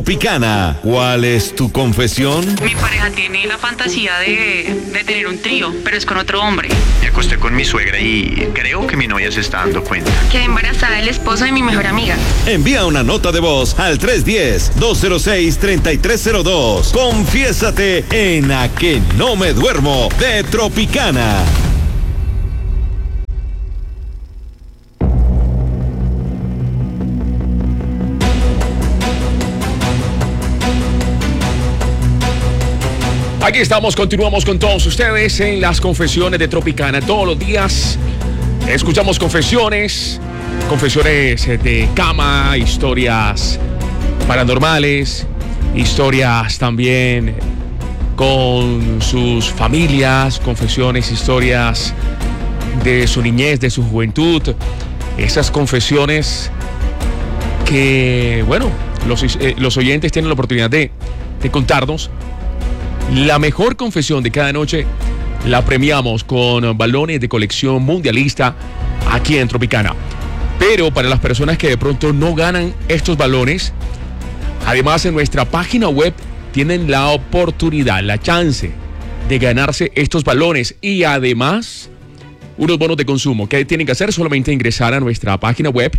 Tropicana, ¿cuál es tu confesión? Mi pareja tiene la fantasía de tener un trío, pero es con otro hombre. Me acosté con mi suegra y creo que mi novia se está dando cuenta. Quedé embarazada del esposo de mi mejor amiga. Envía una nota de voz al 310-206-3302. Confiésate en A Que No Me Duermo de Tropicana. Aquí estamos, continuamos con todos ustedes en las confesiones de Tropicana. Todos los días escuchamos confesiones de cama, historias paranormales, historias también con sus familias, confesiones, historias de su niñez, de su juventud. Esas confesiones que, bueno, los oyentes tienen la oportunidad de contarnos. La mejor confesión de cada noche la premiamos con balones de colección mundialista aquí en Tropicana. Pero para las personas que de pronto no ganan estos balones, además en nuestra página web tienen la oportunidad, la chance de ganarse estos balones y además unos bonos de consumo. ¿Qué tienen que hacer? Solamente ingresar a nuestra página web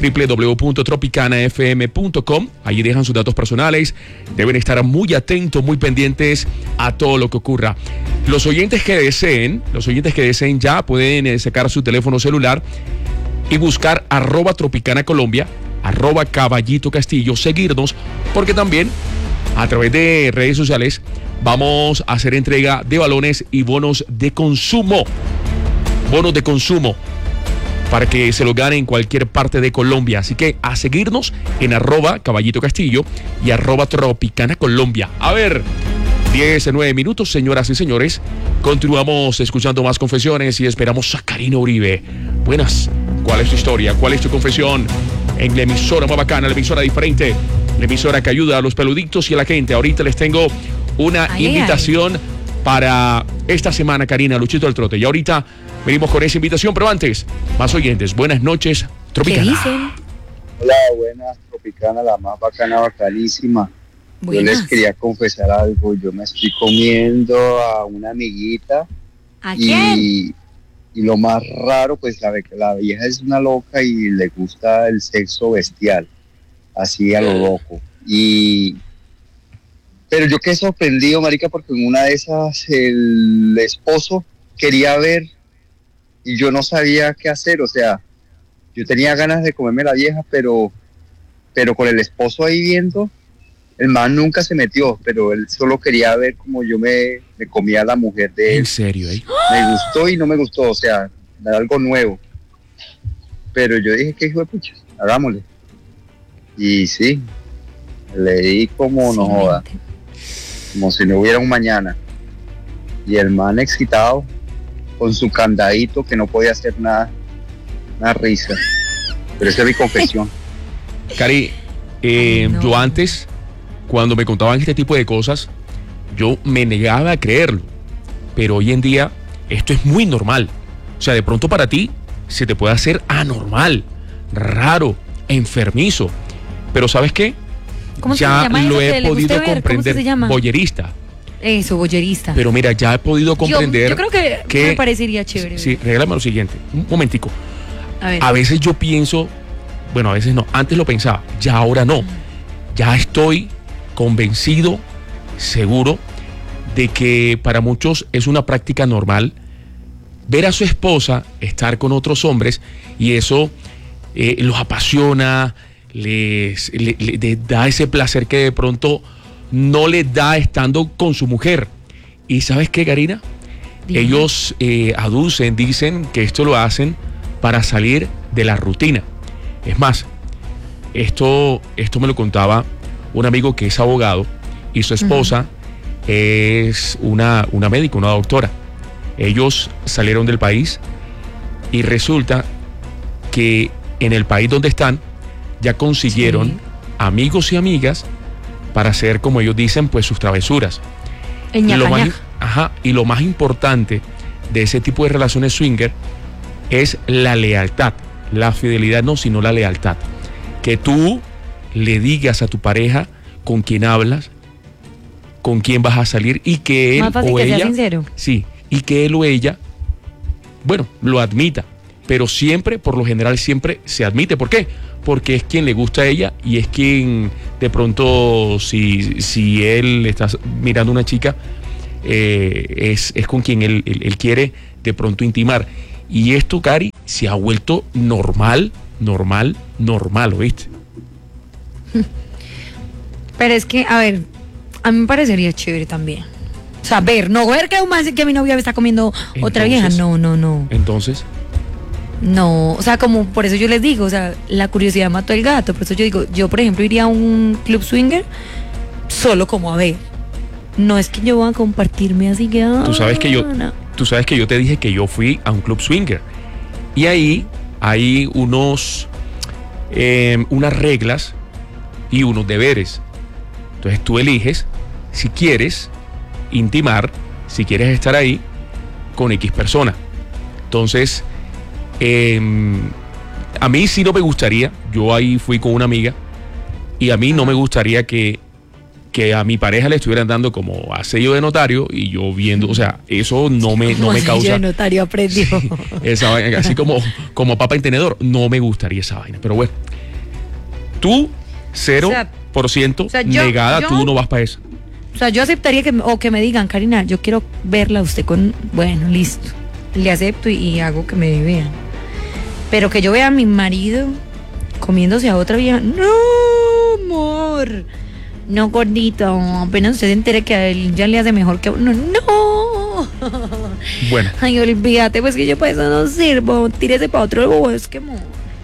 www.tropicanafm.com. Allí dejan sus datos personales. Deben estar muy atentos, muy pendientes a todo lo que ocurra. Los oyentes que deseen ya pueden sacar su teléfono celular y buscar @Tropicana Colombia, @Caballito Castillo, seguirnos, porque también a través de redes sociales vamos a hacer entrega de balones y bonos de consumo. Bonos de consumo para que se lo gane en cualquier parte de Colombia. Así que a seguirnos en @Caballito Castillo y @Tropicana Colombia. A ver, 19 minutos, señoras y señores. Continuamos escuchando más confesiones y esperamos a Karina Uribe. Buenas, ¿cuál es tu historia? ¿Cuál es tu confesión? En la emisora más bacana, la emisora diferente, la emisora que ayuda a los peluditos y a la gente. Ahorita les tengo una invitación para esta semana, Karina, Luchito del Trote. Y ahorita venimos con esa invitación, pero antes, más oyentes. Buenas noches, Tropicana. ¿Qué dicen? Hola, buenas, Tropicana, la más bacana, bacanísima. Buenas. Yo les quería confesar algo. Yo me estoy comiendo a una amiguita. ¿A quién? Y lo más raro, pues la vieja es una loca y le gusta el sexo bestial, así a lo loco. Pero yo quedé sorprendido, marica, porque en una de esas el esposo quería ver y yo no sabía qué hacer. O sea, yo tenía ganas de comerme la vieja, pero con el esposo ahí viendo, el man nunca se metió, pero él solo quería ver cómo yo me comía a la mujer de él. ¿En serio, Me gustó y no me gustó, o sea, era algo nuevo. Pero yo dije, qué hijo de pucha, hagámosle. Y sí, le di como no joda, como si no hubiera un mañana. Y el man excitado, con su candadito, que no podía hacer nada, una risa. Pero esa es mi confesión. Cari, No. yo antes, cuando me contaban este tipo de cosas, yo me negaba a creerlo. Pero hoy en día, esto es muy normal. O sea, de pronto para ti, se te puede hacer anormal, raro, enfermizo. Pero ¿sabes qué? ¿Cómo se Ya llama eso lo que he le podido gusta ver? ¿Cómo comprender. se llama? Voyerista. Eso, boyerista. Pero mira, ya he podido comprender. Yo creo que me parecería chévere. Sí, regálame lo siguiente, un momentico. A ver. A veces yo pienso, bueno, a veces no, antes lo pensaba, ya ahora no. Ya estoy convencido, seguro, de que para muchos es una práctica normal ver a su esposa estar con otros hombres y eso los apasiona, les da ese placer que de pronto no les da estando con su mujer. ¿Y sabes qué, Karina? Dime. Ellos dicen que esto lo hacen para salir de la rutina. Es más, esto me lo contaba un amigo que es abogado y su esposa es una médica, una doctora. Ellos salieron del país y resulta que en el país donde están ya consiguieron amigos y amigas para hacer, como ellos dicen, pues sus travesuras. Y lo más importante de ese tipo de relaciones swinger es la lealtad. La fidelidad no, sino la lealtad. Que tú le digas a tu pareja con quién hablas, con quién vas a salir y que él Más fácil o que sea ella, sincero. sí, y que él o ella, bueno, lo admita, pero siempre, por lo general, siempre se admite. ¿Por qué? Porque es quien le gusta a ella y es quien, de pronto, si él está mirando a una chica, es con quien él quiere de pronto intimar. Y esto, Cari, se ha vuelto normal, ¿oíste? Pero es que, a ver, a mí me parecería chévere también. O sea, no ver que un man que mi novia me está comiendo otra vieja. No. Entonces, No, o sea, como por eso yo les digo, o sea, la curiosidad mató al gato. Por eso yo digo, yo por ejemplo iría a un club swinger solo como a ver. No es que yo voy a compartirme así que... tú sabes que yo, no. tú sabes que yo te dije que yo fui a un club swinger. Y ahí hay unas reglas y unos deberes. Entonces tú eliges si quieres intimar, si quieres estar ahí con X persona. Entonces, a mí sí no me gustaría, yo ahí fui con una amiga y a mí no me gustaría que a mi pareja le estuvieran dando como a sello de notario y yo viendo, o sea, eso no me causa... Sello de notario aprendió. Sí, esa vaina, así como papa en tenedor, no me gustaría esa vaina. Pero bueno, tú 0% o sea, yo- negada, yo- tú no vas para eso. O sea, yo aceptaría que me digan, Karina, yo quiero verla a usted con... Bueno, listo. Le acepto y hago que me vean. Pero que yo vea a mi marido comiéndose a otra vieja... No, amor. No, gordito. Apenas usted se entere que a él ya le hace mejor que a uno. No. Bueno, Ay, olvídate, pues que yo para eso no sirvo. Tírese para otro bosque, amor.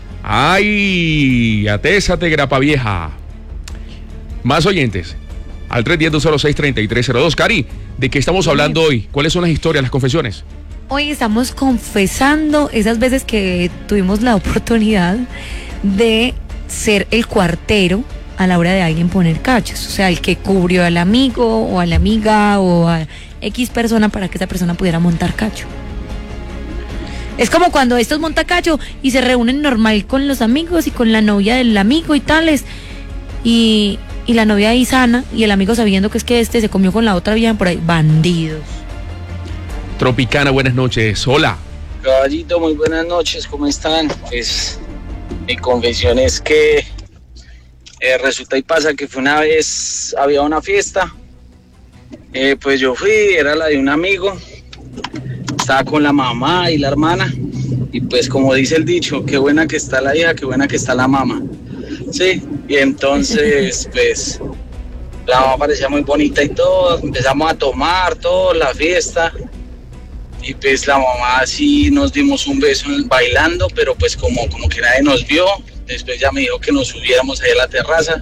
ay, atésate, grapa vieja. Más oyentes. Al 310-206-3302. Cari, ¿de qué estamos hablando hoy? ¿Cuáles son las historias, las confesiones? Hoy estamos confesando esas veces que tuvimos la oportunidad de ser el cuartero a la hora de alguien poner cachos. O sea, el que cubrió al amigo o a la amiga o a X persona para que esa persona pudiera montar cacho. Es como cuando estos montan cacho y se reúnen normal con los amigos y con la novia del amigo y tales. Y la novia ahí sana y el amigo sabiendo que es que este se comió con la otra vieja por ahí. Bandidos. Tropicana, buenas noches. Hola. Caballito, muy buenas noches, ¿cómo están? Pues mi confesión es que resulta y pasa que fue una vez, había una fiesta, pues yo fui, era la de un amigo, estaba con la mamá y la hermana, y pues como dice el dicho, qué buena que está la hija, qué buena que está la mamá, sí, y entonces pues la mamá parecía muy bonita y todo, empezamos a tomar todo, la fiesta. Y pues la mamá sí nos dimos un beso bailando, pero pues como que nadie nos vio. Después ya me dijo que nos subiéramos ahí a la terraza.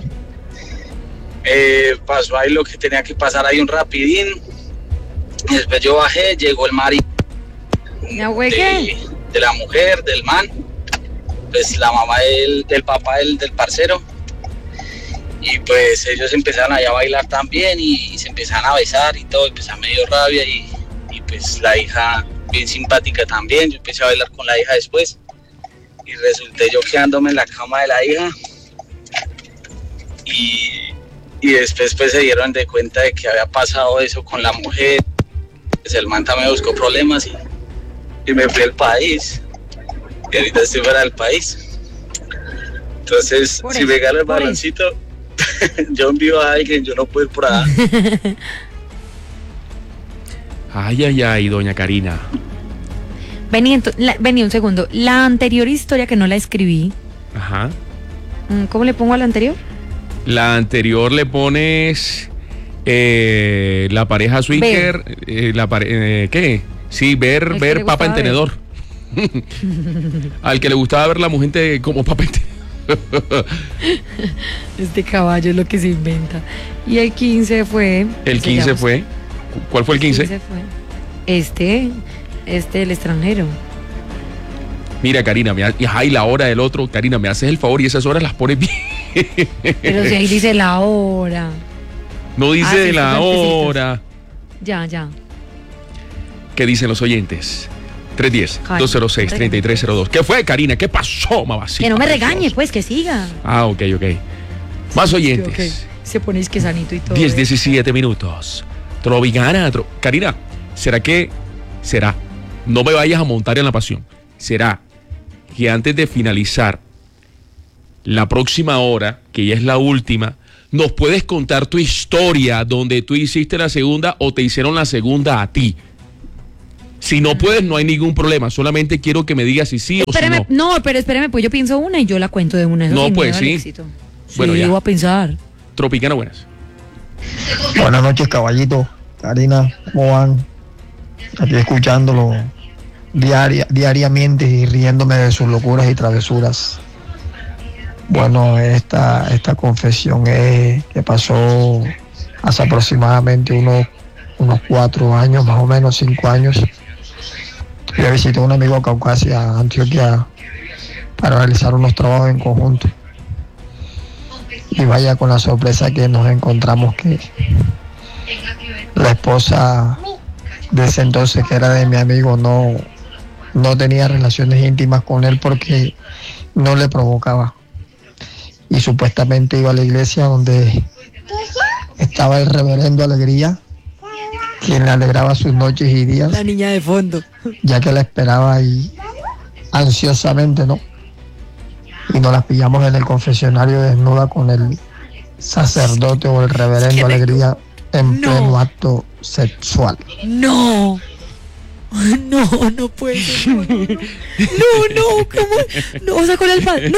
Pasó ahí lo que tenía que pasar ahí un rapidín. Después yo bajé, llegó el marido de la mujer, del man. Pues la mamá del papá del parcero. Y pues ellos empezaron allá a bailar también y se empezaron a besar y todo. Y pues a medio rabia y pues la hija bien simpática también, yo empecé a bailar con la hija después y resulté yo quedándome en la cama de la hija y después pues se dieron de cuenta de que había pasado eso con la mujer, pues el man también buscó problemas y me fui al país y ahorita estoy fuera del país. Entonces si me gana el baloncito yo envío a alguien, yo no puedo ir por allá. Ay, doña Karina. Vení un segundo. La anterior historia que no la escribí. Ajá. ¿Cómo le pongo a la anterior? La anterior le pones la pareja swinger, ¿qué? Sí, ver papa en tenedor. Al que le gustaba ver la mujer como papa en tenedor. Este caballo es lo que se inventa. Y el 15 fue... El 15 fue... ¿Cuál fue el 15? Fue este, el extranjero. Mira, Karina, y la hora del otro, Karina, me haces el favor y esas horas las pones bien. Pero si ahí dice la hora. No dice sí, la son hora. Ya. ¿Qué dicen los oyentes? 310-206-3302. ¿Qué fue, Karina? ¿Qué pasó, mamacita? Que no me regañe, pues, que siga. Ah, ok. Más oyentes. Okay. Se pone que sanito y todo. 10-17 minutos. Tropicana. Karina, será? No me vayas a montar en la pasión. ¿Será que antes de finalizar la próxima hora, que ya es la última, nos puedes contar tu historia donde tú hiciste la segunda o te hicieron la segunda a ti? Si no puedes, no hay ningún problema. Solamente quiero que me digas si sí o si no. No, pero espérame, pues yo pienso una y yo la cuento de una. No, pues sí. Bueno, ya. Voy a pensar. Tropicana, buenas. Buenas noches, caballito. Karina, ¿cómo van? Aquí escuchándolo diariamente y riéndome de sus locuras y travesuras. Bueno, esta confesión es que pasó hace aproximadamente unos 4 años, más o menos 5 años. Yo visité a un amigo a Caucasia, Antioquia, para realizar unos trabajos en conjunto. Y vaya con la sorpresa que nos encontramos que la esposa de ese entonces, que era de mi amigo, no tenía relaciones íntimas con él porque no le provocaba. Y supuestamente iba a la iglesia donde estaba el reverendo Alegría, quien le alegraba sus noches y días. La niña de fondo. Ya que la esperaba y ansiosamente, ¿no? Y nos las pillamos en el confesionario desnuda con el sacerdote o el reverendo Alegría en pleno acto sexual. No puede ser. No, ¿cómo? No, o sea, con el padre.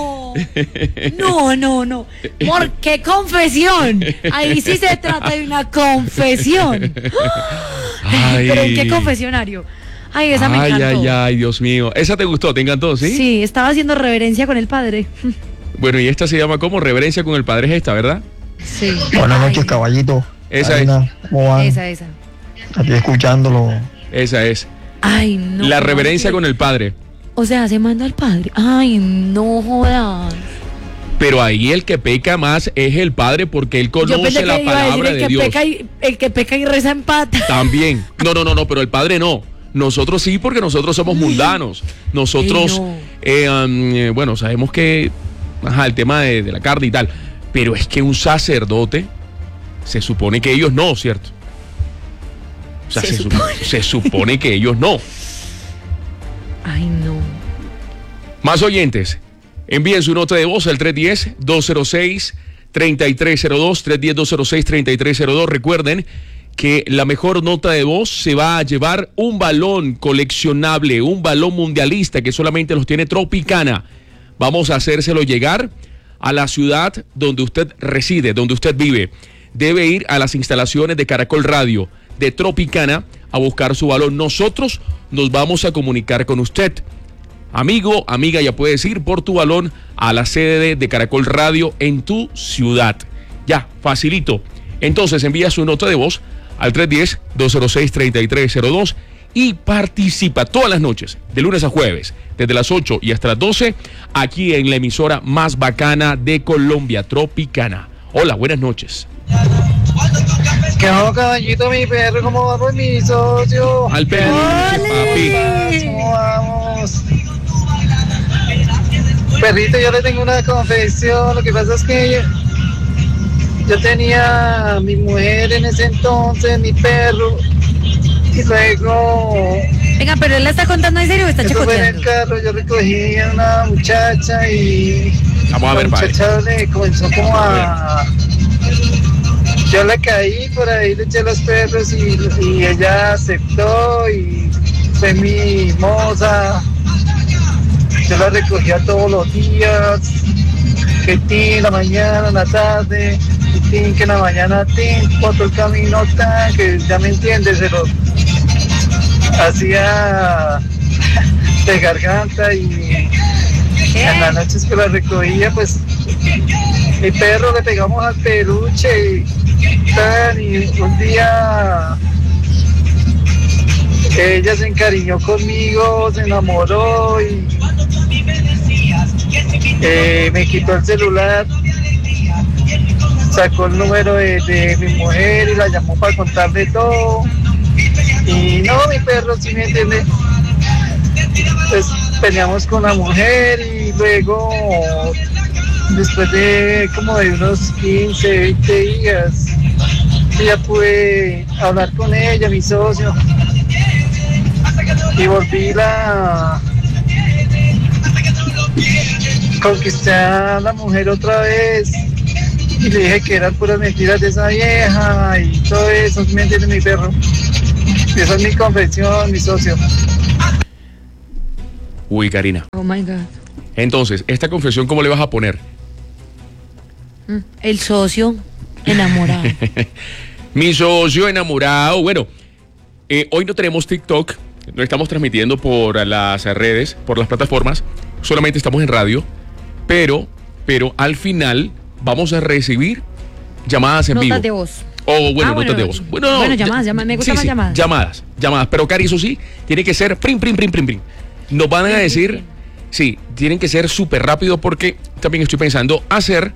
No. ¿Qué confesión? Ahí sí se trata de una confesión. Ay. ¿Pero en qué confesionario? Ay, esa me encantó. Ay, Dios mío. ¿Esa te gustó? ¿Te encantó, sí? Sí, estaba haciendo reverencia con el padre. Bueno, y esta se llama ¿cómo? Reverencia con el padre es esta, ¿verdad? Sí. Buenas noches, caballito. Esa Karina, ¿cómo van? Esa. Aquí escuchándolo. Esa es. Ay, no. La reverencia con el padre. O sea, se manda al padre. Ay, no jodas. Pero ahí el que peca más es el padre porque él conoce la palabra de Dios. El que peca y reza en pata. También. No, pero el padre no. Nosotros sí, porque nosotros somos mundanos. Nosotros, bueno, sabemos que, el tema de la carne y tal. Pero es que un sacerdote, se supone que ellos no, ¿cierto? O sea, se supone que ellos no. Ay, no. Más oyentes, envíen su nota de voz al 310-206-3302, 310-206-3302. Recuerden que la mejor nota de voz se va a llevar un balón coleccionable, un balón mundialista que solamente los tiene Tropicana. Vamos a hacérselo llegar a la ciudad donde usted reside, donde usted vive. Debe ir a las instalaciones de Caracol Radio, de Tropicana, a buscar su balón. Nosotros nos vamos a comunicar con usted. Amigo, amiga, ya puedes ir por tu balón a la sede de Caracol Radio en tu ciudad. Ya, facilito. Entonces envía su nota de voz al 310-206-3302 y participa todas las noches, de lunes a jueves, desde las 8 y hasta las 12, aquí en la emisora más bacana de Colombia, Tropicana. Hola, buenas noches. ¿Qué hago, caballito, mi perro? ¿Cómo va con mi socio? Al perro, papi. ¿Cómo vamos? Perrito, yo le tengo una confesión. Lo que pasa es que yo tenía a mi mujer en ese entonces, mi perro, y luego... Venga, pero él la está contando en serio o está chacoteando. En el carro yo recogí a una muchacha y... Vamos a ver, la muchacha le comenzó como a... Yo le caí por ahí, le eché los perros y ella aceptó y fue mi moza. Yo la recogía todos los días, que en la mañana, en la tarde, que en la mañana, por todo el camino, que ya me entiendes, se lo hacía de garganta y en las noches que la recogía, pues mi perro le pegamos al peluche y un día ella se encariñó conmigo, se enamoró y me quitó el celular, sacó el número de mi mujer y la llamó para contarle todo. Y no, mi perro, ¿sí me entiende? Pues peleamos con la mujer y luego después de como de unos 15, 20 días, ya pude hablar con ella, mi socio, y conquisté a la mujer otra vez, y le dije que eran puras mentiras de esa vieja, y todo eso, ¿me entiende mi perro? Esa es mi confesión, mi socio. Uy, Karina. Oh my God. Entonces, ¿esta confesión cómo le vas a poner? El socio enamorado. Mi socio enamorado. Bueno, hoy no tenemos TikTok, no estamos transmitiendo por las redes, por las plataformas, solamente estamos en radio, pero al final vamos a recibir llamadas en vivo. Notas de voz. Notas de voz. Bueno, llamadas, me gustan más llamadas. Llamadas, pero Cari, eso sí, tiene que ser prim. Nos van a decir, sí, tienen que ser súper rápido porque también estoy pensando hacer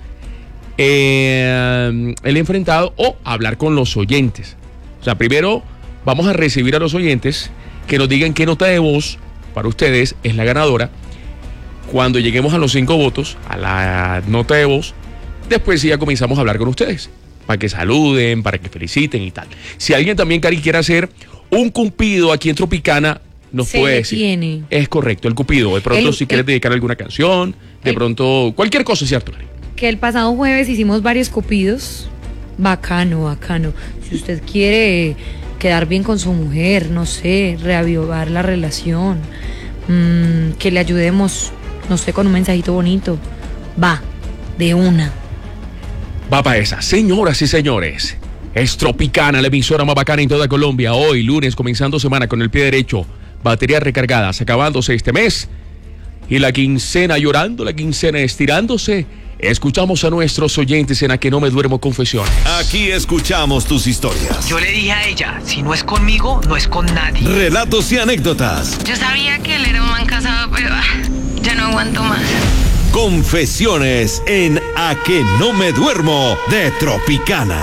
el enfrentado o hablar con los oyentes. O sea, primero vamos a recibir a los oyentes que nos digan qué nota de voz para ustedes es la ganadora. Cuando lleguemos a los 5 votos, a la nota de voz, después sí ya comenzamos a hablar con ustedes, para que saluden, para que feliciten y tal. Si alguien también, Cari, quiere hacer un cupido aquí en Tropicana, nos puede decir. Tiene. Es correcto, el cupido. De pronto, si quieres dedicar alguna canción, de pronto, cualquier cosa, ¿cierto, Cari? Que el pasado jueves hicimos varios cupidos. Bacano. Si usted quiere quedar bien con su mujer, no sé, reavivar la relación, que le ayudemos, no sé, con un mensajito bonito, va, de una. Va para esa. Señoras y señores, es Tropicana, la emisora más bacana en toda Colombia. Hoy, lunes, comenzando semana con el pie derecho. Baterías recargadas, acabándose este mes. Y la quincena llorando, la quincena estirándose. Escuchamos a nuestros oyentes en A Que No Me Duermo Confesiones. Aquí escuchamos tus historias. Yo le dije a ella, si no es conmigo, no es con nadie. Relatos y anécdotas. Yo sabía que él era un man casado, pero ya no aguanto más. Confesiones en A Que No Me Duermo de Tropicana.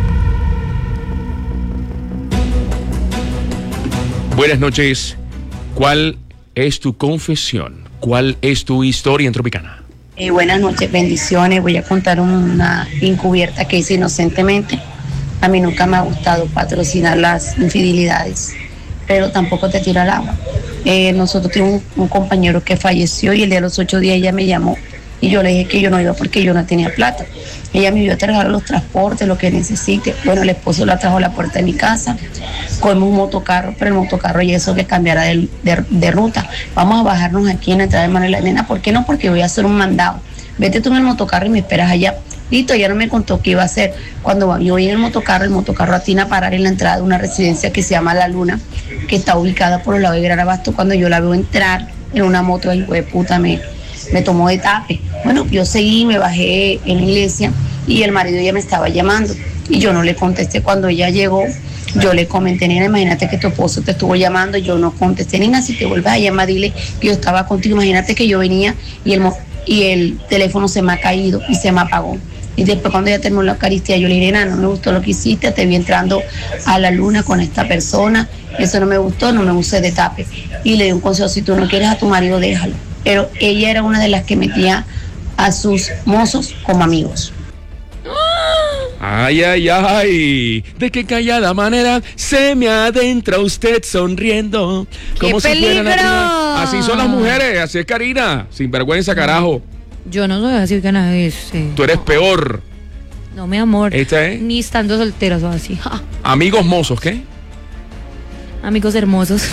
Buenas noches. ¿Cuál es tu confesión? ¿Cuál es tu historia en Tropicana? Buenas noches, bendiciones. Voy a contar una encubierta que hice inocentemente. A mí nunca me ha gustado patrocinar las infidelidades, pero tampoco te tiro al agua. Nosotros tuvimos un compañero que falleció y el día de los 8 días ella me llamó y yo le dije que yo no iba porque yo no tenía plata. Ella me vio traer los transportes, lo que necesite. Bueno, el esposo la trajo a la puerta de mi casa. Cogimos un motocarro, pero el motocarro y eso que cambiara de ruta. Vamos a bajarnos aquí en la entrada de Manuela. Nena, ¿por qué no? Porque voy a hacer un mandado. Vete tú en el motocarro y me esperas allá. Listo, ella no me contó qué iba a hacer. Cuando yo voy en el motocarro atina a parar en la entrada de una residencia que se llama La Luna, que está ubicada por el lado de Gran Abasto. Cuando yo la veo entrar en una moto, el hijo de puta me tomó de tape. Bueno, yo seguí, me bajé en la iglesia y el marido ya me estaba llamando y yo no le contesté. Cuando ella llegó, yo le comenté, nena, imagínate que tu esposo te estuvo llamando. Yo no contesté, nena, si te vuelves a llamar, dile que yo estaba contigo. Imagínate que yo venía y el teléfono se me ha caído y se me apagó. Y después cuando ya terminó la Eucaristía, yo le dije, nena, no me gustó lo que hiciste, te vi entrando a La Luna con esta persona, eso no me gustó, no me usé de tape. Y le di un consejo, si tú no quieres a tu marido, déjalo. Pero ella era una de las que metía a sus mozos como amigos. Ay, de qué callada manera se me adentra usted sonriendo. Como si fuera la primera. Así son las mujeres, así es Karina, sin vergüenza, carajo. Yo no soy así, que nada de eso. Tú eres peor. No, mi amor. ¿Esta es? Ni estando soltera o así. ¡Ja! Amigos mozos, ¿qué? Amigos hermosos.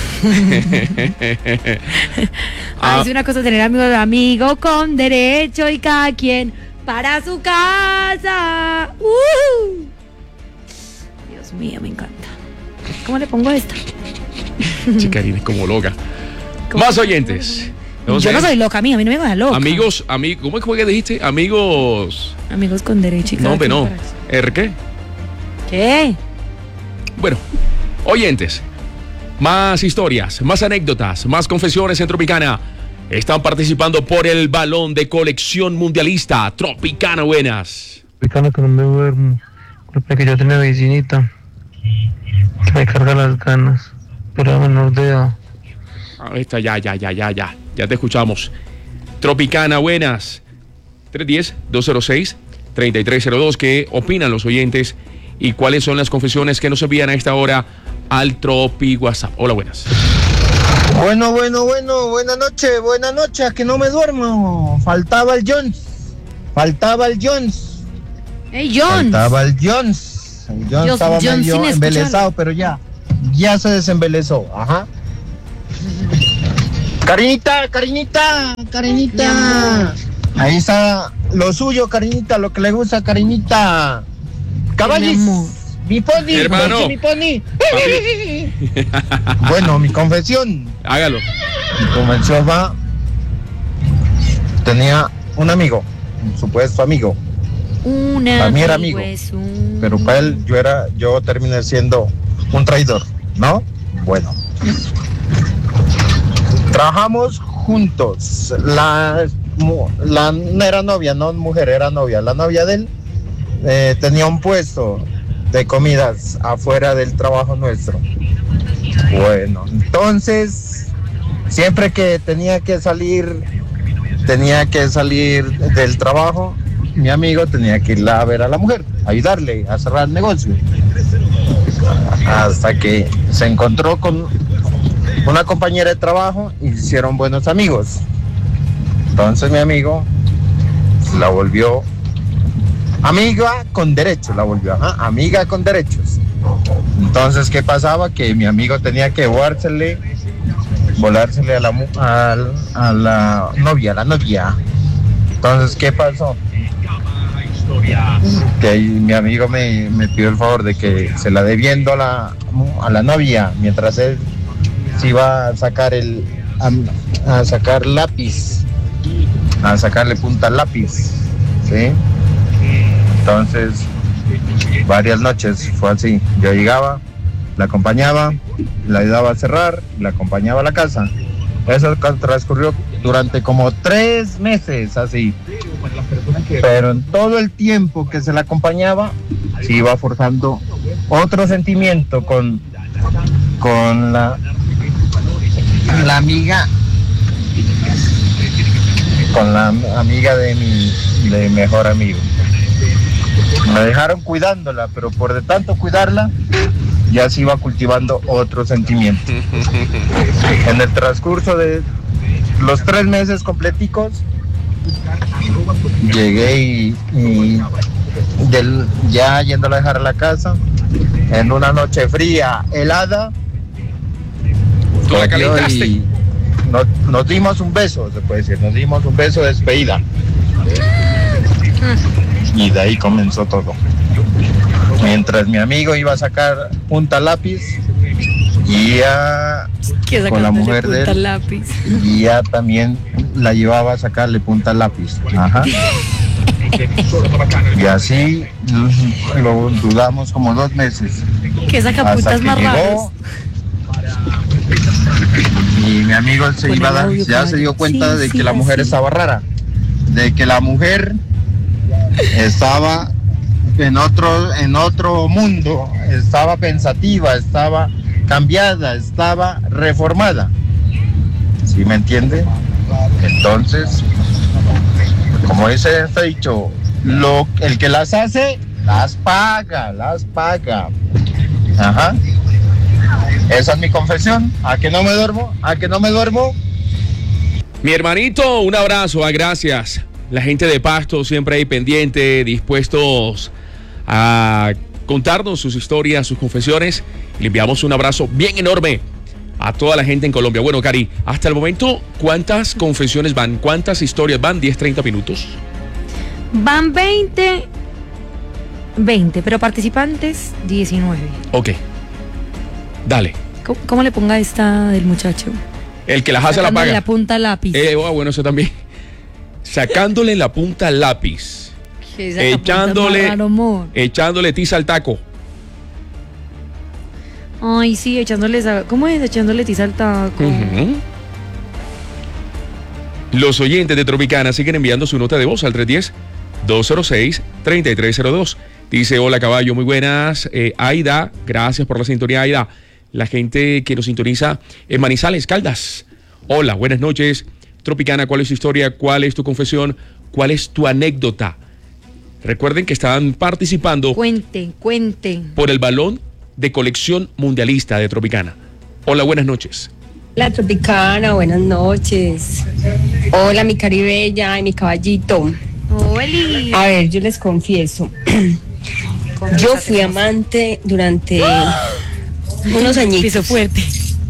Es una cosa tener amigos con derecho y cada quien para su casa. Dios mío, me encanta. ¿Cómo le pongo esta? Chicarina es como loca. Más oyentes. Yo no soy loca, a mí no me va loca. Amigos, ¿cómo es que dijiste? Amigos con derecho y cada quien no. para ¿Qué? ¿Qué? Bueno, oyentes. Más historias, más anécdotas, más confesiones en Tropicana. Están participando por el balón de colección mundialista. Tropicana, buenas. Tropicana, que no me duermo. Culpa que yo tenía vecinita que me carga las ganas, pero a menor de edad. Ahí está, ya te escuchamos. Tropicana, buenas. 310-206-3302. ¿Qué opinan los oyentes y cuáles son las confesiones que nos envían a esta hora al Tropi WhatsApp? Hola, buenas. Bueno, buenas noches, a que no me duermo. Faltaba el Jones. ¡Hey, Jones! Faltaba el Jones. El Jones estaba medio embelesado, pero ya se desembelezó. Ajá. Carinita. Ahí está lo suyo, Carinita, lo que le gusta, Carinita. Caballis, mi pony, hermano. Mi pony. Bueno, mi confesión. Hágalo. Mi confesión va. Tenía un amigo, un supuesto amigo. Para mí era amigo, pero para él yo terminé siendo un traidor, ¿no? Bueno. Trabajamos juntos. La no era novia, no mujer, era novia. La novia de él tenía un puesto de comidas afuera del trabajo nuestro. Bueno, entonces siempre que tenía que salir del trabajo, mi amigo tenía que ir a ver a la mujer, ayudarle a cerrar el negocio. Hasta que se encontró con una compañera de trabajo y se hicieron buenos amigos. Entonces mi amigo la volvió amiga con derechos, amiga con derechos. Entonces, ¿qué pasaba? Que mi amigo tenía que volársele a la novia. Entonces, ¿qué pasó? Que mi amigo me pidió el favor de que se la debiendo a la novia, mientras él se iba a sacar a sacar lápiz, a sacarle punta al lápiz, ¿sí? Entonces, varias noches fue así. Yo llegaba, la acompañaba, la ayudaba a cerrar, la acompañaba a la casa. Eso transcurrió durante como 3 meses así. Pero en todo el tiempo que se la acompañaba, se iba forjando otro sentimiento con la amiga, con la amiga de mi mejor amigo. Me dejaron cuidándola, pero por de tanto cuidarla, ya se iba cultivando otro sentimiento. En el transcurso de los 3 meses completicos, llegué y ya yéndola a dejar a la casa, en una noche fría, helada, ¿tú la calentaste? Y nos dimos un beso, se puede decir, nos dimos un beso de despedida. Y de ahí comenzó todo. Mientras mi amigo iba a sacar punta lápiz, y ya con la mujer de él, lápiz. Y ya también la llevaba a sacarle punta lápiz. Ajá. Y así lo dudamos como 2 meses. Que saca puntas más raras. Y mi amigo ya se dio cuenta de que la mujer estaba rara, de que la mujer estaba en otro mundo, estaba pensativa, estaba cambiada, estaba reformada. ¿Sí me entiende? Entonces, como dice este dicho, el que las hace, las paga. Ajá. Esa es mi confesión. ¿A que no me duermo? Mi hermanito, un abrazo, gracias. La gente de Pasto siempre ahí pendiente, dispuestos a contarnos sus historias, sus confesiones. Le enviamos un abrazo bien enorme a toda la gente en Colombia. Bueno, Cari, hasta el momento, ¿cuántas confesiones van? ¿Cuántas historias van? 10, 30 minutos. Van 20, pero participantes 19. Ok. Dale. ¿Cómo le ponga esta del muchacho? El que las hace la paga. La punta al lápiz. Bueno, eso también. Sacándole la punta al lápiz. Echándole tiza al taco. Ay, sí, ¿cómo es? Echándole tiza al taco. Uh-huh. Los oyentes de Tropicana siguen enviando su nota de voz al 310-206-3302. Dice, hola caballo, muy buenas. Aida, gracias por la sintonía, Aida. La gente que nos sintoniza en Manizales, Caldas. Hola, buenas noches. Tropicana, ¿cuál es tu historia? ¿Cuál es tu confesión? ¿Cuál es tu anécdota? Recuerden que estaban participando Cuenten. por el balón de colección mundialista de Tropicana. Hola, buenas noches. La Tropicana, buenas noches. Hola, mi caribella y mi caballito. Hola. A ver, yo les confieso. Yo fui amante durante unos añitos. Piso fuerte.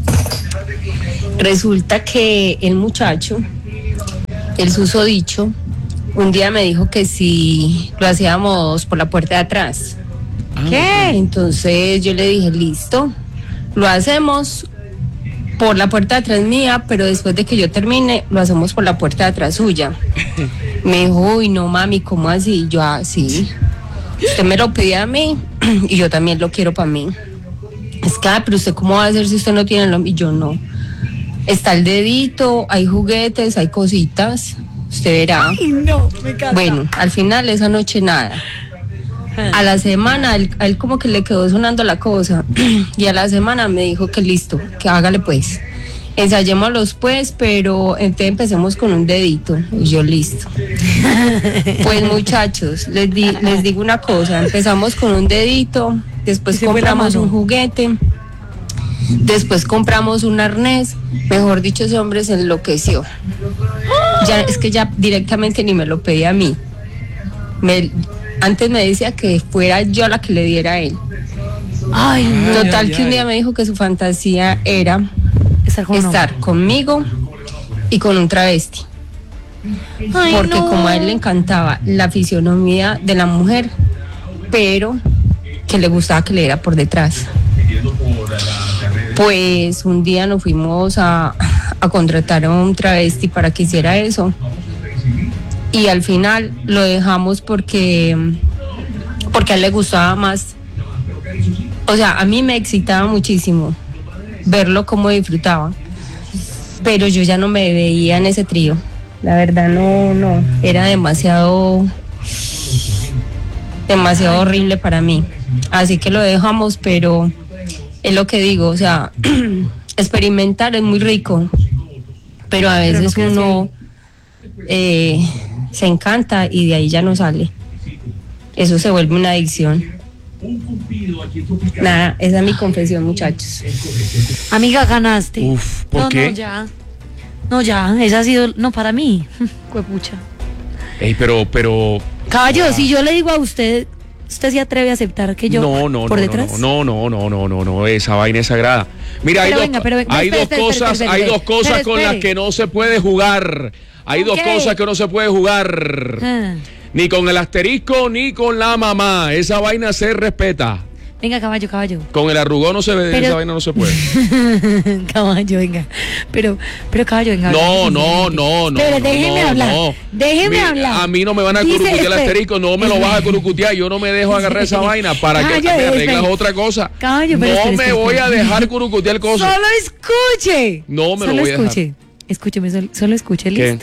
Resulta que el muchacho, el susodicho, un día me dijo que si lo hacíamos por la puerta de atrás. ¿Qué? Entonces yo le dije, listo, lo hacemos por la puerta de atrás mía, pero después de que yo termine, lo hacemos por la puerta de atrás suya. Me dijo, uy, no mami, ¿cómo así? Yo, sí. Usted me lo pide a mí y yo también lo quiero para mí. Es que, pero usted cómo va a hacer si usted no tiene lo... Y yo no. Está el dedito, hay juguetes, hay cositas. Usted verá. Ay, no, me encanta. Bueno, al final esa noche nada. A la semana, a él como que le quedó sonando la cosa. Y a la semana me dijo que listo, que hágale pues. Ensayémoslos pues, pero entonces empecemos con un dedito. Y yo listo. Pues muchachos, les digo una cosa. Empezamos con un dedito, después compramos un juguete, después compramos un arnés. Mejor dicho, ese hombre se enloqueció. Ya, es que ya directamente ni me lo pedía a mí. Antes me decía que fuera yo la que le diera a él. Total que un día me dijo que su fantasía era estar conmigo y con un travesti. Porque como a él le encantaba la fisionomía de la mujer, pero que le gustaba que le diera por detrás. Pues un día nos fuimos a contratar a un travesti para que hiciera eso. Y al final lo dejamos porque a él le gustaba más. O sea, a mí me excitaba muchísimo verlo cómo disfrutaba. Pero yo ya no me veía en ese trío. La verdad no. Era demasiado horrible para mí. Así que lo dejamos, pero es lo que digo, o sea, experimentar es muy rico. Pero a veces uno se encanta y de ahí ya no sale. Eso se vuelve una adicción. Nada, esa es mi confesión, muchachos. Amiga, ganaste. Uf, ¿por qué? No, ya, esa ha sido, no, para mí. Cuepucha. Ey, pero. Caballo, si yo le digo a usted se atreve a aceptar que yo por detrás. No, esa vaina es sagrada. Mira, hay dos cosas con las que no se puede jugar. Hay dos cosas que no se puede jugar. Ni con el asterisco ni con la mamá. Esa vaina se respeta. Venga, caballo. Con el arrugón no se ve, esa vaina no se puede. Caballo, venga. Pero caballo, venga. No. Pero déjeme hablar. Déjeme hablar. A mí no me van a curucutear el asterisco, no me lo vas a curucutear. Yo no me dejo agarrar esa vaina para que me arreglas otra cosa. Caballo, no me voy a dejar curucutear cosas. Solo escuche. No me lo voy a dejar. Escúcheme, solo escuche, listo.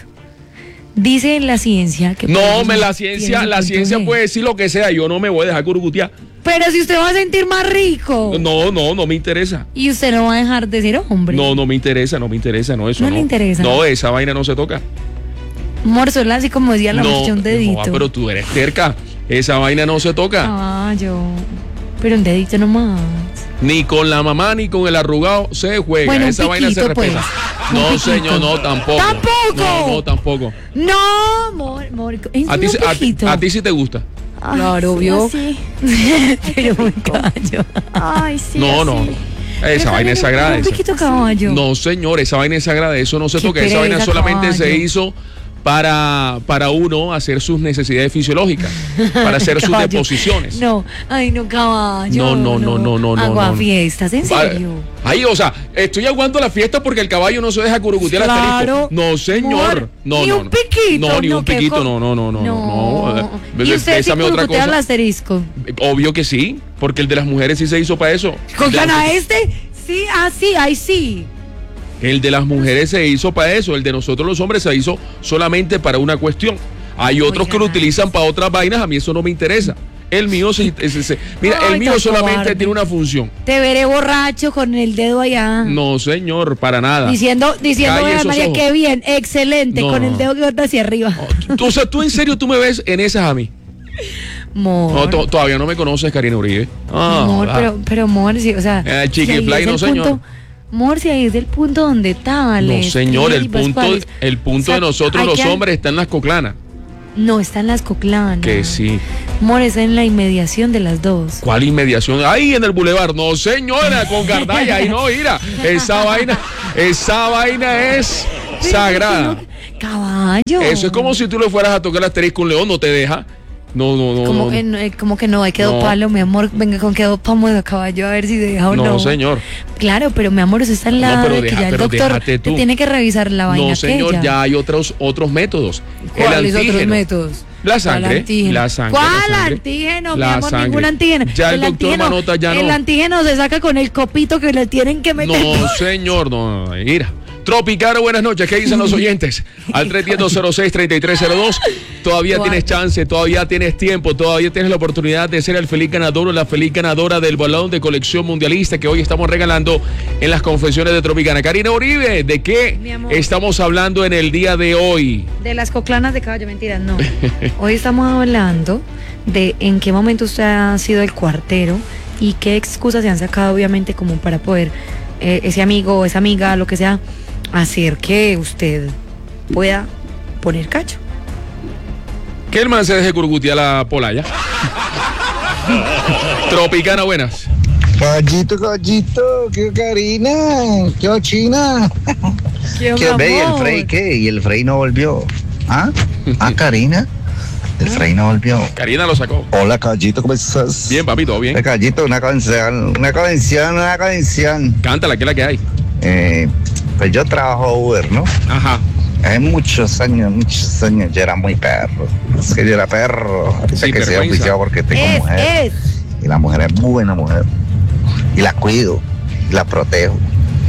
Dice la ciencia que... la ciencia puede decir lo que sea, yo no me voy a dejar curucutear. Pero si usted va a sentir más rico. No me interesa. Y usted no va a dejar de ser hombre. No me interesa, no, eso no. No le interesa. No, esa vaina no se toca. Morzola, así como decía la muchacha, un dedito. No, pero tú eres terca, esa vaina no se toca. Pero un dedito nomás. Ni con la mamá ni con el arrugado se juega, bueno, esa vaina se respeta. Pues. No, señor, no, tampoco. ¿Tampoco? Tampoco. No, amor. ¿A ti sí te gusta? Claro, obvio. Sí. Pero me callo. Ay, sí. No. Esa vaina es sagrada. Un piquito caballo. No, señor, esa vaina es sagrada. Eso no se toca. Esa vaina solamente se hizo para uno hacer sus necesidades fisiológicas, para hacer sus deposiciones. No, caballo. No. Aguafiestas, ¿en serio? Ahí, o sea, estoy aguantando la fiesta porque el caballo no se deja curucutear el asterisco. No, señor. Ni un piquito. Ni un piquito, no. ¿Y usted sí curucutea el asterisco? Obvio que sí, porque el de las mujeres sí se hizo para eso. ¿Con gana este? Sí, ahí sí. El de las mujeres se hizo para eso, el de nosotros los hombres se hizo solamente para una cuestión. Hay otros que lo utilizan para otras vainas, a mí eso no me interesa. El mío, mira, Ay, el mío tan solamente cobarde. tiene una función. Te veré borracho con el dedo allá. No, señor, para nada. Diciendo, Calle esos María, ojos. qué bien, excelente, No, con no. el dedo que va hacia arriba. O sea, tú en serio, tú me ves en esas a mí. Amor, No, todavía no me conoces, Karina Uribe. amor, pero amor, sí, o sea. Chiquifly, ahí es no, el señor. punto- Amor, si ahí es el punto donde está, No, señor, el punto O de sea, nosotros hay los que- hombres está en las coclanas. No, está en las coclanas. Que sí. Amor, está en la inmediación de las dos. ¿Cuál inmediación? Ahí en el bulevar. No, señora, con Gardaya. Ahí no, mira. Esa vaina es sagrada. Caballo. Eso es como si tú le fueras a tocar el asterisco un león, no te deja. No. Como que no, hay que No. doparlo, mi amor. Venga, con que dopamos a caballo a ver si se deja o no. No, señor. Claro, pero mi amor, eso está en la No, pero de que ya el pero doctor déjate te tú. tiene que revisar la vaina No, señor, aquella. ya hay otros métodos. ¿Cuáles El otros antígeno. métodos? La sangre. ¿Cuál antígeno? La sangre. ¿Cuál la sangre. antígeno, mi La amor? sangre. Ningún antígeno. Ya el doctor Manota ya no. El antígeno se saca con el copito que le tienen que meter. No, señor, no. Mira. Tropicana, buenas noches. ¿Qué dicen los oyentes? Al 310-06-3302. Todavía tienes chance, todavía tienes tiempo, todavía tienes la oportunidad de ser el feliz ganador o la feliz ganadora del balón de colección mundialista que hoy estamos regalando en las confesiones de Tropicana. Karina Uribe, ¿de qué Mi amor. estamos hablando en el día de hoy? De las coclanas de caballo, mentira, no. Hoy estamos hablando de en qué momento usted ha sido el cuartero y qué excusas se han sacado, obviamente, como para poder ese amigo o esa amiga, lo que sea, hacer que usted pueda poner cacho. Que el man se deje curgutear la polaya. Tropicana, buenas. Caballito, qué Karina, qué China. ¿Qué ve? ¿Y el Frey qué? ¿Y el Frey no volvió? ¿Ah? Karina. El Frey no volvió. Karina lo sacó. Hola, Caballito, ¿cómo estás? Bien, papi, todo bien. Caballito, una canción. Cántala, ¿qué es la que hay? Pues yo trabajo Uber, ¿no? Ajá. Hace muchos años, yo era muy perro. Es que yo era perro. Ahorita que sea oficial porque tengo mujer. Y la mujer es buena mujer. Y la cuido, y la protejo.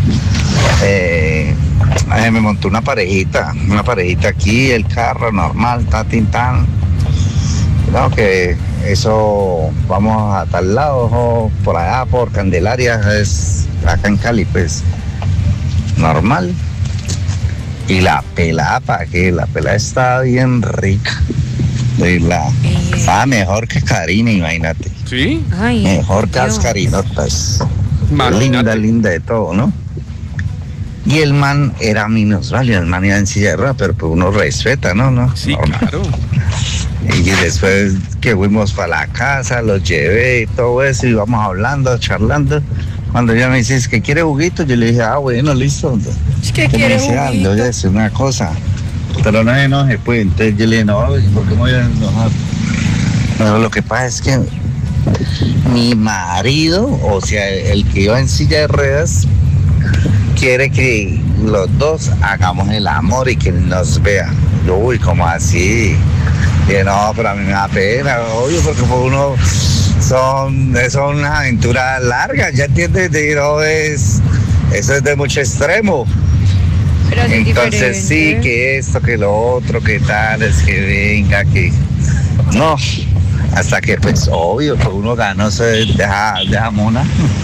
Me montó una parejita aquí, el carro normal, tan. No, que eso, vamos a tal lado, por allá, por Candelaria, es acá en Cali, pues, normal. Y la pelada, ¿para qué? La pelada está bien rica. Estaba mejor que Karina, imagínate. ¿Sí? Ay, mejor que las Dios. carinotas. Imagínate. Linda de todo, ¿no? Y el man era minusválido, el man iba en silla de ruedas, pero pues uno respeta, ¿no? Sí, claro. Y después que fuimos para la casa, los llevé y todo eso, y íbamos hablando, charlando. Cuando ella me dice, ¿es que quiere juguito? Yo le dije, bueno, listo. Es que Me quiere dice, le voy a juguito. decir una cosa, pero no se enoje, pues. Entonces yo le dije, no, ¿por qué me voy a enojar? Pero lo que pasa es que mi marido, o sea, el que iba en silla de ruedas, quiere que los dos hagamos el amor y que nos vea. Yo, uy, ¿cómo así? Y no, pero a mí me da pena, obvio, porque por uno son unas aventuras largas, ¿ya entiendes? Eso es de mucho extremo. Pero es Entonces sí, diferente. que esto, que lo otro, que tal, es que venga, que... No, hasta que pues obvio, pues uno ganó, se deja mona.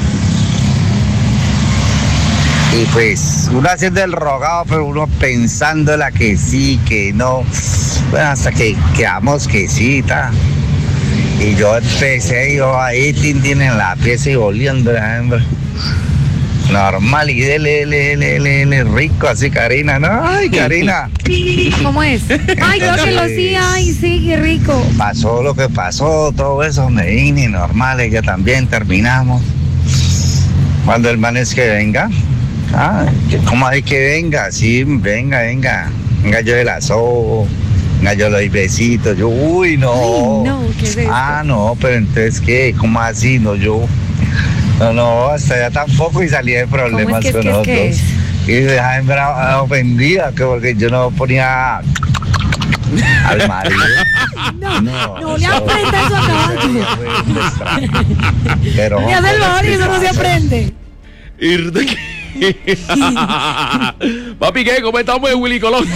Y pues uno haciendo el rogado, pero uno pensándola que sí, que no. Bueno, hasta que quedamos que sí, ta. Y yo empecé, ahí tin en la pieza y oliendo la hembra. Normal, y dele, rico, así, Karina, ¿no? Ay, Karina. ¿Cómo es? Ay, creo que lo sí, ay, sí, qué rico. Pasó lo que pasó, todo eso, me vine, normal, ella también, terminamos. Cuando el man es que venga, ¿cómo hay que venga? Sí, venga, yo de la sobo, venga, yo le doy besitos, yo, uy, no. Ay, no, ¿qué es esto? No, pero entonces, ¿qué? ¿Cómo así? No, yo, no, hasta allá tampoco y salí de problemas ¿Cómo es que con es nosotros. que es? Y deja ofendida, que porque yo no ponía al marido. No le aprenda eso a caballo. Pero Me hace el favor y eso no se aprende. Papi, ¿qué? ¿Cómo estamos en Willy Colón?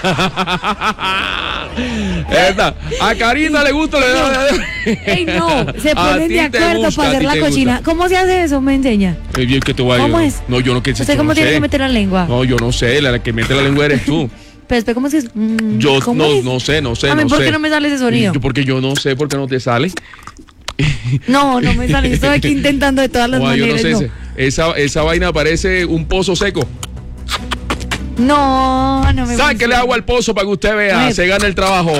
A Karina le gusta. Ey, no, se ponen de acuerdo para hacer la cochina. Gusta. ¿Cómo se hace eso? Me enseña. Bien que te voy a ¿Cómo es? No, yo no que ¿Usted cómo tiene que meter la lengua? No, yo no sé, la que mete la lengua eres tú. Pero después, ¿cómo es? Yo ¿cómo es? no sé. A mí, ¿por qué no me sale ese sonido? Porque yo no sé por qué no te sale. No me sale. Yo estoy aquí intentando de todas las maneras. Yo no sé, esa vaina parece un pozo seco. No me Sáquele agua al pozo para que usted vea, se gana el trabajo.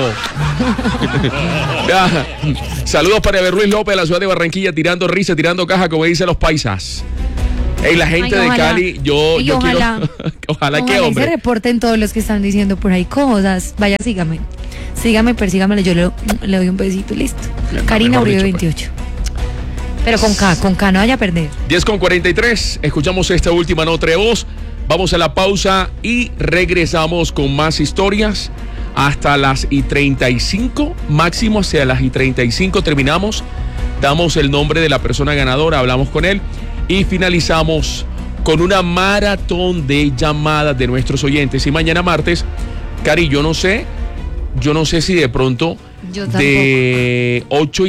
Saludos para Eber Ruiz López de la ciudad de Barranquilla, tirando risa, tirando caja, como dicen los paisas. Ey, la gente de Cali, yo ojalá, quiero. Ojalá que, hombre. Se reporten todos los que están diciendo por ahí cosas. Vaya, sígame, persígamele, yo le doy un besito y listo. Karina Uribe 28. Pero con K no vaya a perder. 10:43, escuchamos esta última nota de voz. Vamos a la pausa y regresamos con más historias hasta las 35, máximo hacia las 35 terminamos. Damos el nombre de la persona ganadora, hablamos con él y finalizamos con una maratón de llamadas de nuestros oyentes. Y mañana martes, Cari, yo no sé si de pronto de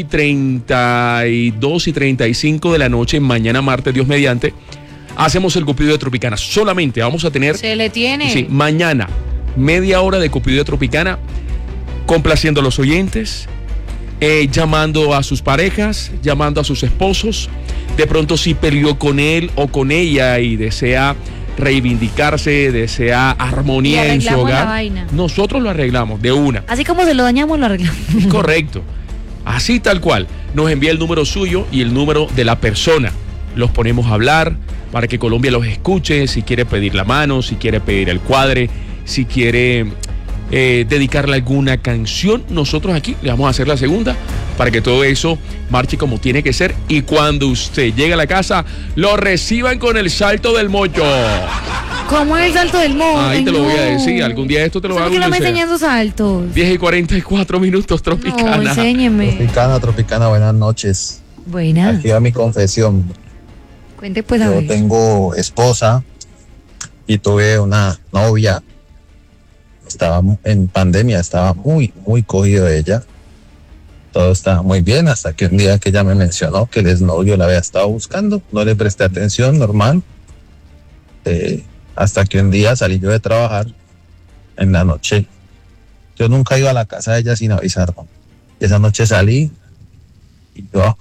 8:32 y 35 de la noche, mañana martes, Dios mediante, hacemos el Cupido de Tropicana. Solamente vamos a tener... Se le tiene. Sí, mañana, media hora de Cupido de Tropicana, complaciendo a los oyentes, llamando a sus parejas, llamando a sus esposos. De pronto si peleó con él o con ella y desea reivindicarse, desea armonía en su hogar. Nosotros lo arreglamos de una. Así como se lo dañamos, lo arreglamos. Correcto. Así tal cual. Nos envía el número suyo y el número de la persona. Los ponemos a hablar para que Colombia los escuche, si quiere pedir la mano, si quiere pedir el cuadre, si quiere dedicarle alguna canción. Nosotros aquí le vamos a hacer la segunda para que todo eso marche como tiene que ser y cuando usted llegue a la casa lo reciban con el salto del mocho. ¿Cómo es el salto del mocho? Ahí te lo voy a decir, algún día esto te lo voy a decir. ¿Por qué no me enseñan esos saltos? 10:44, Tropicana. No, enséñeme. Tropicana, buenas noches. Buenas. Aquí va mi confesión. Cuente pues a ver. Yo tengo esposa y tuve una novia. Estaba en pandemia, estaba muy cogido de ella. Todo estaba muy bien hasta que un día que ella me mencionó que el exnovio la había estado buscando. No le presté atención, normal. Hasta que un día salí yo de trabajar en la noche. Yo nunca iba a la casa de ella sin avisar. Y esa noche salí y yo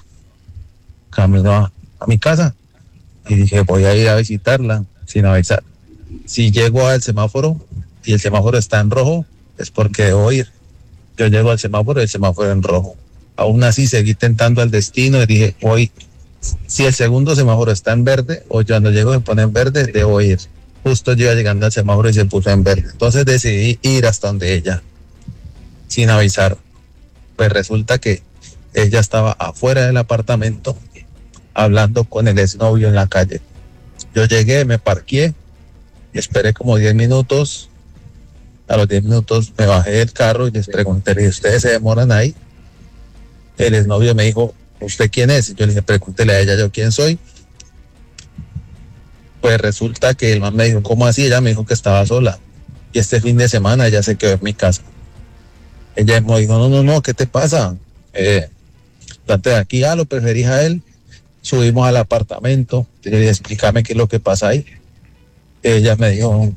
camino a mi casa y dije voy a ir a visitarla sin avisar. Si llego al semáforo y el semáforo está en rojo, es porque debo ir. Yo llego al semáforo y el semáforo en rojo. Aún así seguí tentando al destino y dije, voy. Si el segundo semáforo está en verde, o cuando llego se pone en verde, debo ir. Justo yo iba llegando al semáforo y se puso en verde. Entonces decidí ir hasta donde ella, sin avisar. Pues resulta que ella estaba afuera del apartamento, hablando con el exnovio en la calle. Yo llegué, me parqué, esperé como 10 minutos. A los 10 minutos me bajé del carro y les pregunté, ¿ustedes se demoran ahí? El exnovio me dijo, ¿usted quién es? Yo le dije, pregúntele a ella yo quién soy. Pues resulta que el man me dijo, ¿cómo así? Ella me dijo que estaba sola. Y este fin de semana ella se quedó en mi casa. Ella me dijo, no, ¿qué te pasa? Date de aquí, lo preferís a él. Subimos al apartamento. Le dije, explícame qué es lo que pasa ahí. Ella me dijo,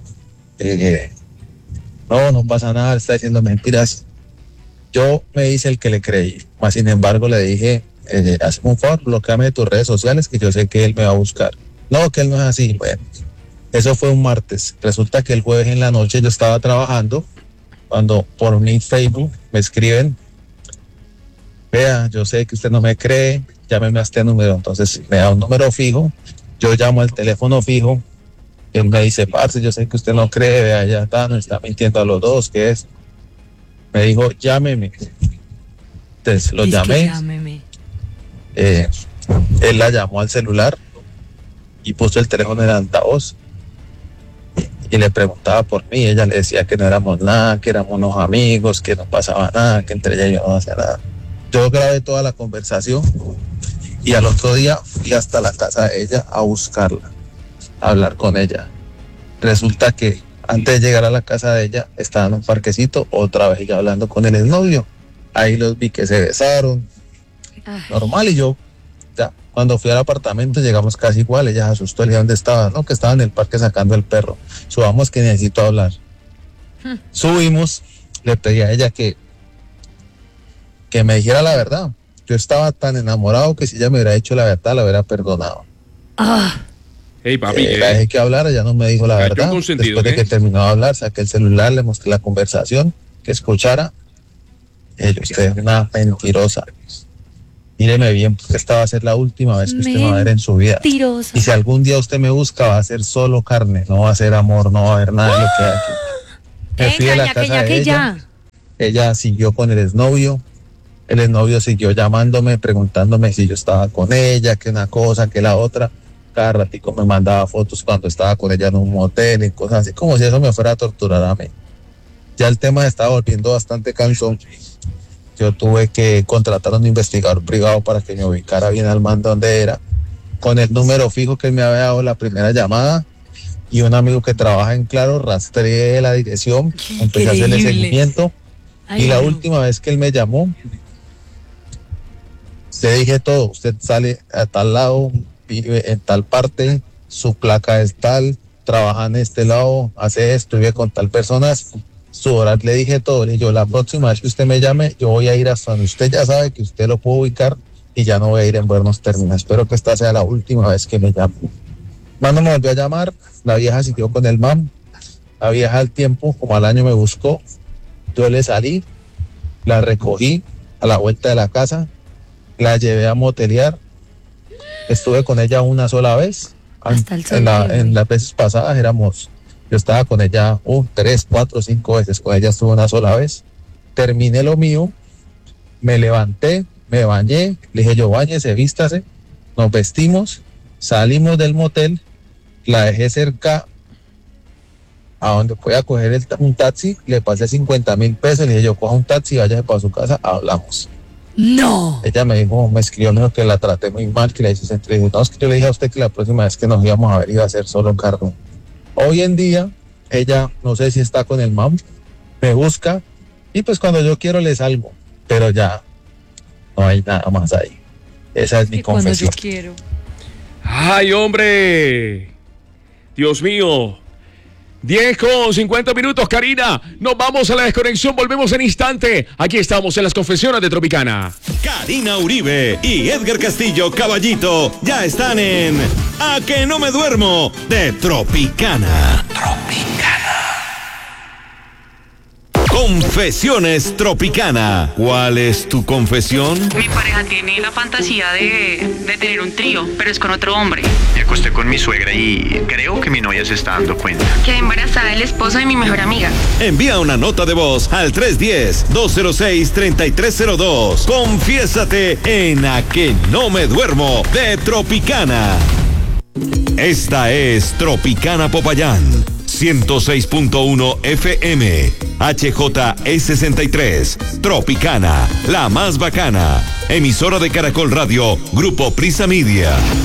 no pasa nada, está diciendo mentiras. Yo me hice el que le creí, más sin embargo le dije, hazme un favor, bloqueame de tus redes sociales que yo sé que él me va a buscar. No, que él no es así. Bueno, eso fue un martes. Resulta que el jueves en la noche yo estaba trabajando cuando por mi Facebook me escriben, vea, yo sé que usted no me cree, llámeme a este número. Entonces me da un número fijo, yo llamo al teléfono fijo. Él me dice, parce, yo sé que usted no cree, vea, ya está, nos está mintiendo a los dos, ¿qué es? Me dijo, llámeme. Entonces lo llamé. Él la llamó al celular y puso el teléfono en altavoz y le preguntaba por mí. Ella le decía que no éramos nada, que éramos unos amigos, que no pasaba nada, que entre ella y yo no hacía nada. Yo grabé toda la conversación y al otro día fui hasta la casa de ella a buscarla. a hablar con ella. Resulta que antes de llegar a la casa de ella, estaba en un parquecito, otra vez ella hablando con el exnovio. Ahí los vi que se besaron, normal, y yo, ya, cuando fui al apartamento llegamos casi igual, ella se asustó, le dije, ¿dónde estaba? No, que estaba en el parque sacando el perro. Subamos que necesito hablar. Subimos, le pedí a ella que me dijera la verdad. Yo estaba tan enamorado que si ella me hubiera dicho la verdad, la hubiera perdonado. Hey, papi, la dejé que hablara, ya no me dijo la verdad. Después de que terminó de hablar, saqué el celular, le mostré la conversación, que escuchara. Usted es una mentirosa. Míreme bien, porque esta va a ser la última vez que usted me va a ver en su vida. Mentirosa. Y si algún día usted me busca, va a ser solo carne, no va a ser amor, no va a haber nada de lo que hay aquí. Me fui de la casa de ella. Ella siguió con el exnovio. El exnovio siguió llamándome, preguntándome si yo estaba con ella, que una cosa, que la otra. Cada ratico me mandaba fotos cuando estaba con ella en un motel y cosas así, como si eso me fuera a torturar a mí. Ya el tema estaba volviendo bastante cansón. Yo tuve que contratar a un investigador privado para que me ubicara bien al man donde era. Con el número fijo que él me había dado la primera llamada y un amigo que trabaja en Claro, rastreé la dirección, empecé a hacerle seguimiento. Y la última vez que él me llamó, le dije todo: usted sale a tal lado, vive en tal parte, su placa es tal, trabaja en este lado, hace esto, vive con tal persona, su horario, le dije todo. Le dije, yo, la próxima vez que usted me llame, yo voy a ir hasta donde usted ya sabe que usted lo puede ubicar y ya no voy a ir en buenos términos. Espero que esta sea la última vez que me llame. Mano me volvió a llamar, la vieja siguió con el man, la vieja al tiempo, como al año me buscó, yo le salí, la recogí a la vuelta de la casa, la llevé a motelear. Estuve con ella una sola vez. En las veces pasadas yo estaba con ella 3, 4, 5 veces. Con ella estuve una sola vez. Terminé lo mío, me levanté, me bañé, le dije yo, báñese, vístase, nos vestimos, salimos del motel, la dejé cerca a donde podía coger un taxi, le pasé 50,000 pesos, le dije yo, coja un taxi, váyase para su casa, hablamos. No. Ella me dijo, me escribió, me dijo que la traté muy mal, que le hice esa entrevista. No, es que yo le dije a usted que la próxima vez que nos íbamos a ver iba a ser solo carne. Hoy en día, ella, no sé si está con el mam, me busca y pues cuando yo quiero le salgo, pero ya no hay nada más ahí. Esa es mi confesión. Cuando yo quiero. ¡Ay, hombre! Dios mío. 10:50, Karina. Nos vamos a la desconexión, volvemos en instante. Aquí estamos en las confesiones de Tropicana. Karina Uribe y Edgar Castillo Caballito ya están en A que no me duermo de Tropicana. Confesiones Tropicana. ¿Cuál es tu confesión? Mi pareja tiene la fantasía de tener un trío, pero es con otro hombre. Me acosté con mi suegra y creo que mi novia se está dando cuenta. Quedé embarazada del esposo de mi mejor amiga. Envía una nota de voz al 310-206-3302. Confiésate en A que no me duermo de Tropicana. Esta es Tropicana Popayán, 106.1 FM, HJE63, Tropicana, la más bacana, emisora de Caracol Radio, Grupo Prisa Media.